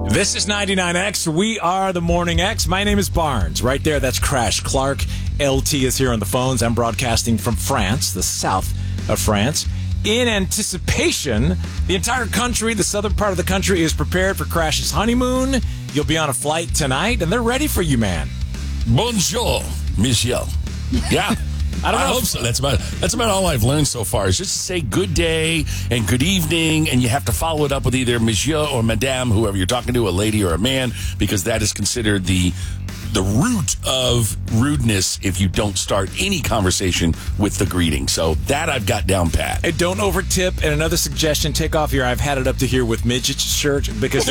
This is 99X. We are the Morning X. My name is Barnes. Right there, that's Crash Clark. LT is here on the phones. I'm broadcasting from France, the south of France. In anticipation, the entire country, the southern part of the country, is prepared for Crash's honeymoon. You'll be on a flight tonight, and they're ready for you, man. Bonjour, Michel. Yeah. I hope so. That's about all I've learned so far is just to say good day and good evening, and you have to follow it up with either monsieur or madame, whoever you're talking to, a lady or a man, because that is considered the root of rudeness if you don't start any conversation with the greeting. So that I've got down pat. And don't over tip. And another suggestion, take off your I've had it up to here with midgets shirt, because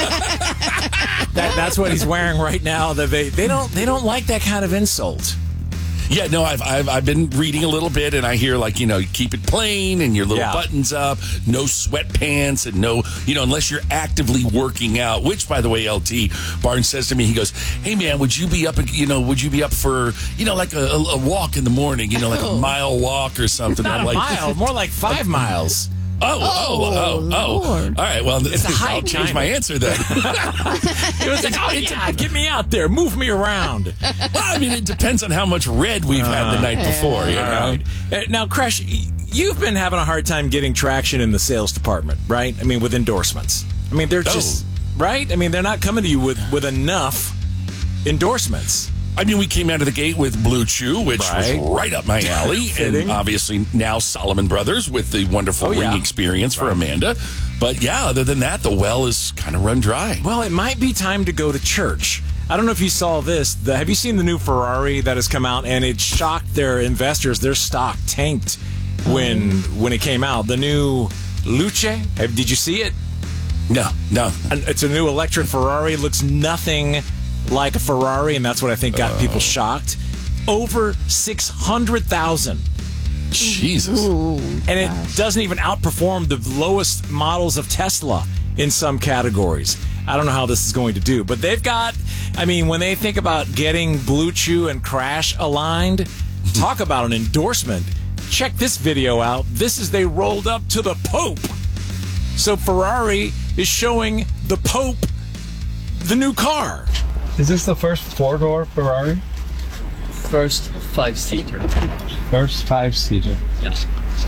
that's what he's wearing right now. They don't like that kind of insult. Yeah, no, I've been reading a little bit, and I hear, like, you keep it plain and your little buttons up, no sweatpants, and no, unless you're actively working out, which, by the way, LT Barnes says to me, he goes, hey, man, would you be up for, like a walk in the morning, like a mile walk or something? Not a mile, more like 5 miles. Oh. All right, well, I'll change my answer then. It was like, get me out there. Move me around. Well, I mean, it depends on how much red we've had the night before. Right. Now, Crash, you've been having a hard time getting traction in the sales department, right? I mean, with endorsements. I mean, they're just, right? I mean, they're not coming to you with enough endorsements. I mean, we came out of the gate with Blue Chew, which was right up my alley. And obviously now Solomon Brothers with the wonderful ring experience for Amanda. But yeah, other than that, the well is kind of run dry. Well, it might be time to go to church. I don't know if you saw this. Have you seen the new Ferrari that has come out? And it shocked their investors. Their stock tanked when it came out. The new Luce. Did you see it? No. And it's a new electric Ferrari. It looks nothing like a Ferrari, and that's what I think got people shocked. Over 600,000. Jesus. And it doesn't even outperform the lowest models of Tesla in some categories. I don't know how this is going to do, but they've got, I mean, when they think about getting Blue Chew and Crash aligned, talk about an endorsement. Check this video out. This is they rolled up to the Pope. So Ferrari is showing the Pope the new car. Is this the first four-door Ferrari? First 5-seater. First 5-seater. Yes.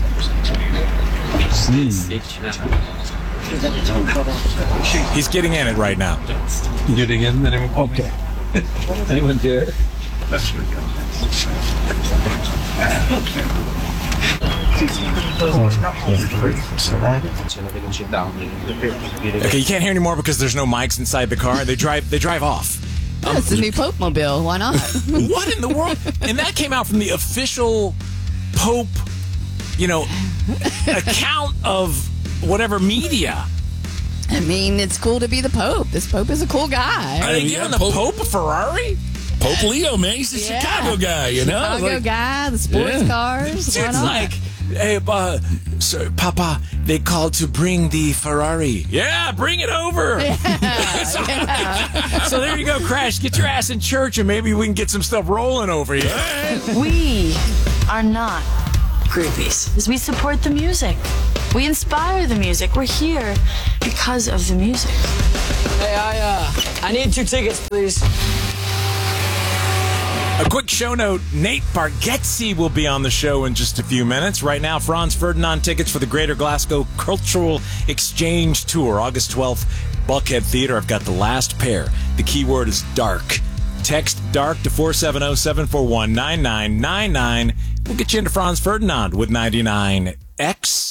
He's getting in it right now. Getting in? Okay. Anyone there? Okay, you can't hear anymore because there's no mics inside the car. They drive off. It's the new Pope mobile. Why not? What in the world? And that came out from the official Pope, account of whatever media. I mean, it's cool to be the Pope. This Pope is a cool guy. Are they giving the Pope a Ferrari? Pope Leo, man. He's a Chicago guy, Chicago guy, the sports cars. It's like, hey, sir, Papa, they called to bring the Ferrari. Yeah, bring it over. So there you go, Crash. Get your ass in church, and maybe we can get some stuff rolling over here. We are not groupies. We support the music. We inspire the music. We're here because of the music. Hey, I need 2 tickets, please. A quick show note, Nate Bargatze will be on the show in just a few minutes. Right now, Franz Ferdinand tickets for the Greater Glasgow Cultural Exchange Tour, August 12th, Buckhead Theatre. I've got the last pair. The keyword is dark. Text DARK to 470-741-9999. We'll get you into Franz Ferdinand with 99X.